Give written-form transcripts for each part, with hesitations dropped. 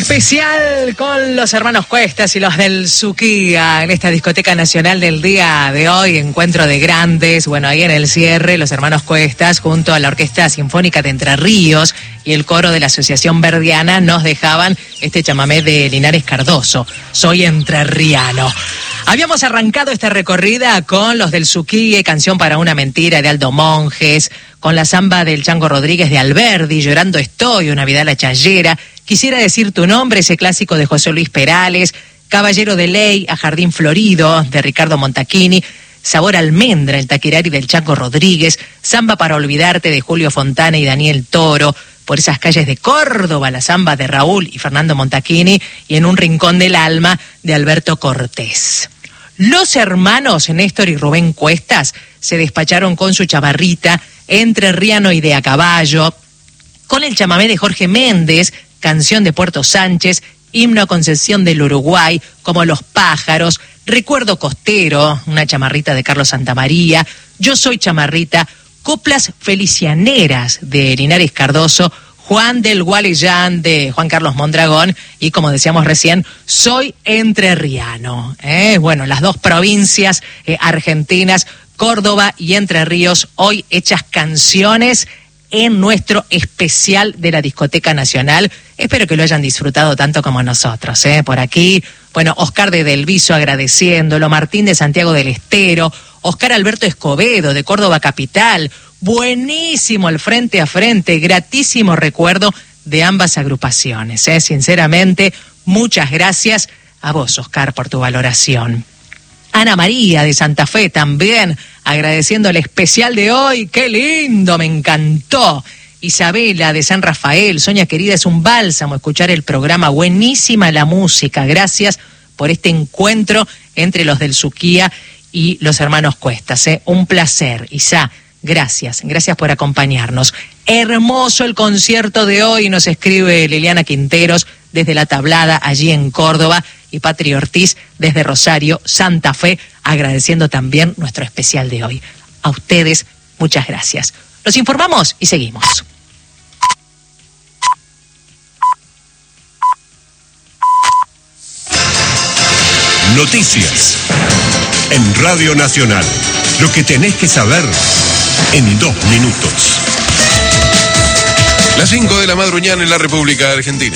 Especial con los hermanos Cuestas y los del Suquía en esta discoteca nacional del día de hoy, encuentro de grandes. Bueno, ahí en el cierre, los hermanos Cuestas junto a la Orquesta Sinfónica de Entre Ríos y el coro de la Asociación Verdiana nos dejaban este chamamé de Linares Cardoso, Soy Entrerriano. Habíamos arrancado esta recorrida con los del Suquía, Canción para una mentira de Aldo Monjes, con la samba del Chango Rodríguez de Alberdi, Llorando estoy, una Vidala Chayera, Quisiera decir tu nombre, ese clásico de José Luis Perales, Caballero de Ley, A Jardín Florido, de Ricardo Montachini, Sabor Almendra, el Taquirari del Chango Rodríguez, Samba para olvidarte de Julio Fontana y Daniel Toro, Por esas calles de Córdoba, la samba de Raúl y Fernando Montachini, y En un rincón del alma de Alberto Cortés. Los hermanos Néstor y Rubén Cuestas se despacharon con su chavarrita, entrerriano y de a caballo, con el chamamé de Jorge Méndez, Canción de Puerto Sánchez, Himno a Concepción del Uruguay, Como los pájaros, Recuerdo costero, una chamarrita de Carlos Santamaría, Yo soy chamarrita, Coplas felicianeras de Linares Cardoso, Juan del Gualeyán de Juan Carlos Mondragón y, como decíamos recién, Soy Entrerriano. Bueno, las dos provincias argentinas, Córdoba y Entre Ríos, hoy hechas canciones en nuestro especial de la Discoteca Nacional. Espero que lo hayan disfrutado tanto como nosotros. Por aquí, bueno, Oscar de Delviso agradeciéndolo, Martín de Santiago del Estero, Oscar Alberto Escobedo de Córdoba Capital. Buenísimo el frente a frente, gratísimo recuerdo de ambas agrupaciones. Sinceramente, muchas gracias a vos, Oscar, por tu valoración. Ana María de Santa Fe también, agradeciendo el especial de hoy. ¡Qué lindo! Me encantó. Isabela de San Rafael, Soña querida, es un bálsamo escuchar el programa. Buenísima la música. Gracias por este encuentro entre los del Suquía y los hermanos Cuestas. Un placer, Isa. Gracias por acompañarnos. Hermoso el concierto de hoy, nos escribe Liliana Quinteros desde La Tablada, allí en Córdoba, y Patri Ortiz desde Rosario, Santa Fe, agradeciendo también nuestro especial de hoy. A ustedes, muchas gracias. Los informamos y seguimos. Noticias en Radio Nacional. Lo que tenés que saber en 2 minutos. Las 5 de la madrugada en la República Argentina.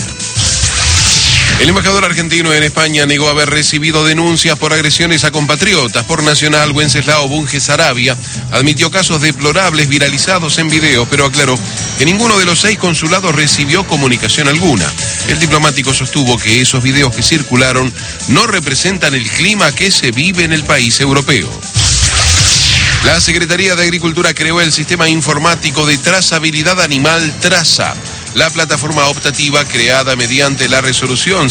El embajador argentino en España negó haber recibido denuncias por agresiones a compatriotas. Por Nacional, Wenceslao Bunge Sarabia admitió casos deplorables viralizados en video, pero aclaró que ninguno de los 6 consulados recibió comunicación alguna. El diplomático sostuvo que esos videos que circularon no representan el clima que se vive en el país europeo. La Secretaría de Agricultura creó el sistema informático de trazabilidad animal Traza. La plataforma optativa, creada mediante la resolución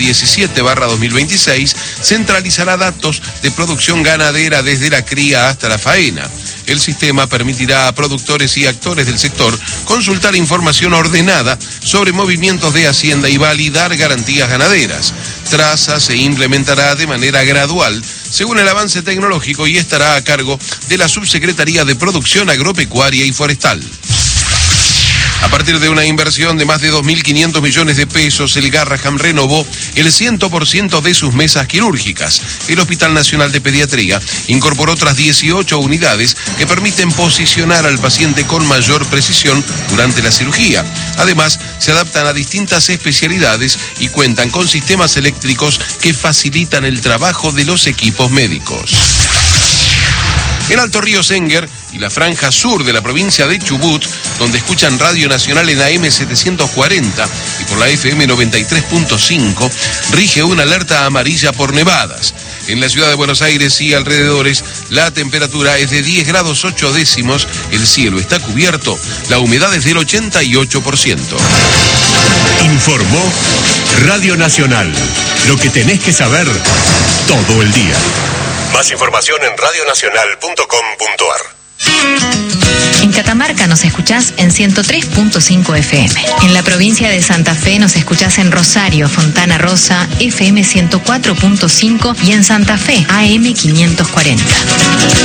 117/2026, centralizará datos de producción ganadera desde la cría hasta la faena. El sistema permitirá a productores y actores del sector consultar información ordenada sobre movimientos de hacienda y validar garantías ganaderas. Traza se implementará de manera gradual según el avance tecnológico y estará a cargo de la Subsecretaría de Producción Agropecuaria y Forestal. A partir de una inversión de más de 2.500 millones de pesos, el Garraham renovó el 100% de sus mesas quirúrgicas. El Hospital Nacional de Pediatría incorporó otras 18 unidades que permiten posicionar al paciente con mayor precisión durante la cirugía. Además, se adaptan a distintas especialidades y cuentan con sistemas eléctricos que facilitan el trabajo de los equipos médicos. En Alto Río Senguer y la franja sur de la provincia de Chubut, donde escuchan Radio Nacional en AM 740 y por la FM 93.5, rige una alerta amarilla por nevadas. En la ciudad de Buenos Aires y alrededores, la temperatura es de 10 grados 8 décimos, el cielo está cubierto, la humedad es del 88%. Informó Radio Nacional. Lo que tenés que saber todo el día. Más información en radionacional.com.ar. En Catamarca nos escuchás en 103.5 FM. En la provincia de Santa Fe nos escuchás en Rosario, Fontana Rosa, FM 104.5 y en Santa Fe, AM 540.